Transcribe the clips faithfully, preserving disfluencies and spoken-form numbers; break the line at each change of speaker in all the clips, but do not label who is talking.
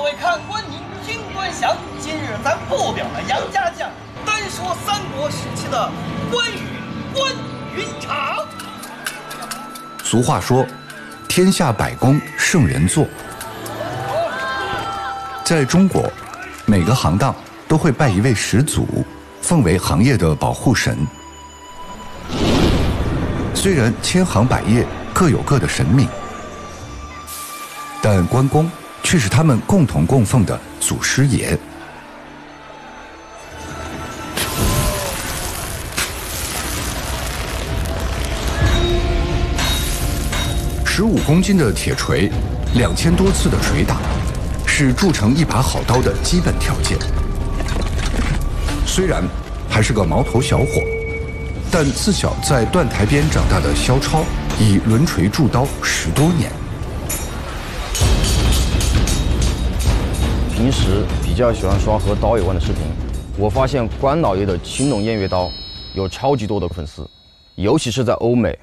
位看官，您听端详，今日咱不表了杨家将，单说三国时期的关羽关云长。
俗话说，天下百工圣人做。在中国，每个行当都会拜一位始祖，奉为行业的保护神。虽然千行百业各有各的神明，但关公却是他们共同供奉的祖师爷。十五公斤的铁锤，两千多次的捶打，是铸成一把好刀的基本条件。虽然还是个毛头小伙，但自小在断台边长大的萧超，已抡锤铸刀十多年。
平时比较喜欢刷和刀有关的视频，我发现关老爷的青龙偃月刀有超级多的粉丝，尤其是在欧美。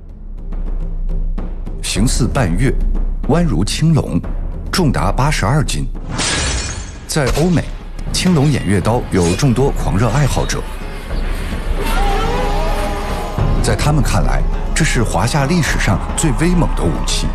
形似半月，弯如青龙，重达八十二斤。在欧美，青龙偃月刀有众多狂热爱好者，在他们看来，这是华夏历史上最威猛的武器。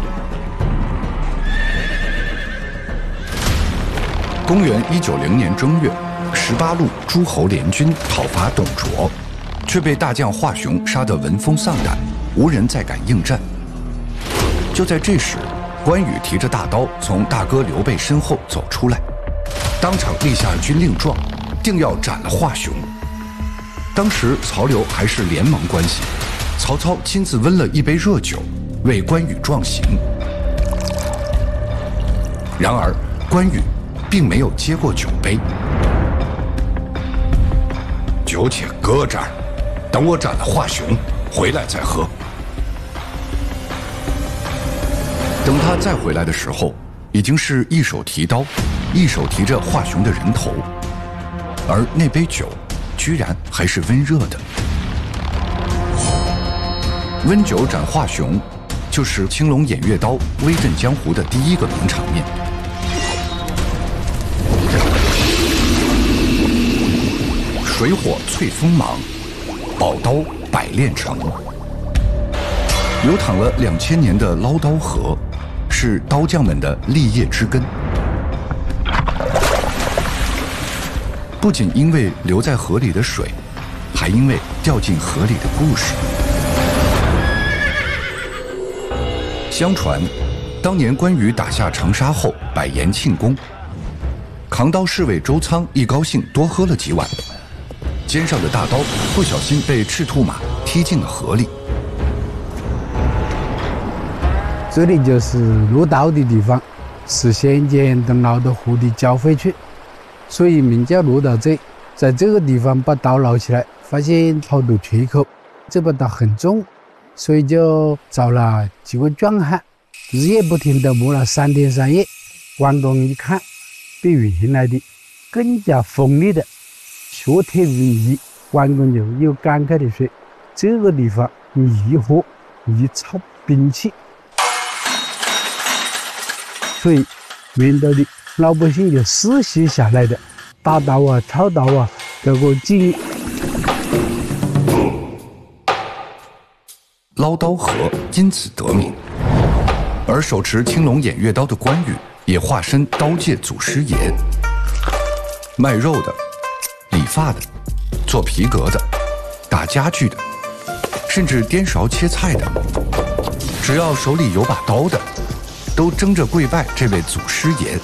公元一九零年正月，十八路诸侯联军讨伐董卓，却被大将华雄杀得闻风丧胆，无人再敢应战。就在这时，关羽提着大刀从大哥刘备身后走出来，当场立下军令状，定要斩了华雄。当时曹刘还是联盟关系，曹操亲自温了一杯热酒，为关羽壮行。然而关羽并没有接过酒杯，酒且搁这儿，等我斩了华雄回来再喝。等他再回来的时候，已经是一手提刀，一手提着华雄的人头，而那杯酒居然还是温热的。温酒斩华雄，就是青龙偃月刀威震江湖的第一个名场面。水火淬锋芒，宝刀百炼成。流淌了两千年的捞刀河，是刀匠们的立业之根。不仅因为流在河里的水，还因为掉进河里的故事。相传，当年关羽打下长沙后，摆宴庆功，扛刀侍卫周仓一高兴多喝了几碗，肩上的大刀不小心被赤兔马踢进了河里。
这里就是落刀的地方，是先前等捞到河的交汇处，所以名叫落刀寨。在这个地方把刀捞起来，发现好多缺口，这把刀很重，所以就找了几位壮汉，日夜不停地磨了三天三夜。关公一看，比原来的更加锋利的削铁如泥，关公就又感慨地说：“这个地方宜火宜操兵器。”所以原来的老百姓就世袭下来的大刀啊、操刀啊，这个技艺。
捞刀河因此得名，而手持青龙偃月刀的关羽也化身刀界祖师爷。卖肉的、理发的、做皮革的、打家具的，甚至颠勺切菜的，只要手里有把刀的，都争着跪拜这位祖师爷。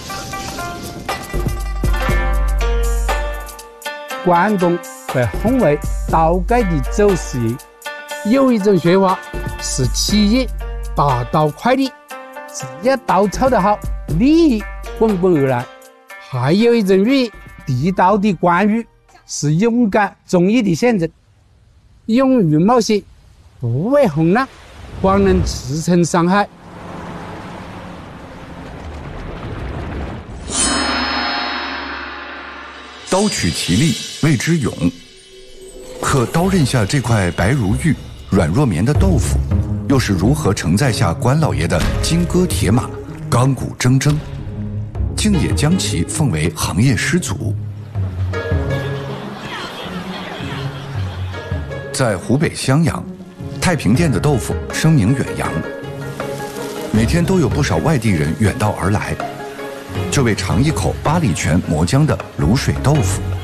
关公被hon为刀界的祖师爷。有一种说法是企业拔刀快利，只要刀操得好，利益滚滚而来。还有一种寓意，地道的关羽是勇敢忠义的象征，勇于冒险，不畏风浪，方能驰骋山海。
刀取其利，谓之勇。可刀刃下这块白如玉、软若棉的豆腐，又是如何承载下关老爷的金戈铁马、钢骨铮铮？ 竟也将其奉为行业始祖。在湖北襄阳，太平店的豆腐声名远扬，每天都有不少外地人远道而来，就为尝一口八里泉磨浆的卤水豆腐。